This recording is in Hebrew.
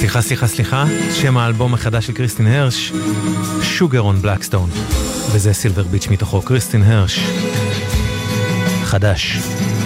סליחה, שם האלבום החדש של קריסטין הרש, Sugar on Blackstone, וזה סילבר ביץ' מתוכו. קריסטין הרש, חדש.